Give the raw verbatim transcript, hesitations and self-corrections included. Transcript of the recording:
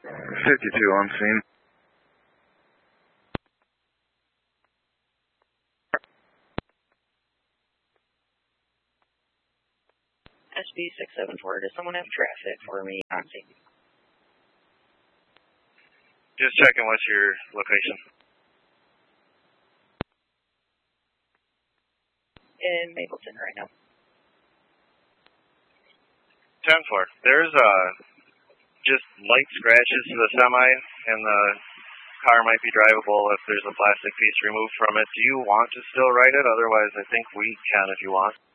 fifty-two on scene. S B six seven four, does someone have traffic for me on scene? Just checking what's your location. In Mapleton right now. ten four, there's uh, just light scratches to the semi, and the car might be drivable if there's a plastic piece removed from it. Do you want to still ride it? Otherwise, I think we can if you want.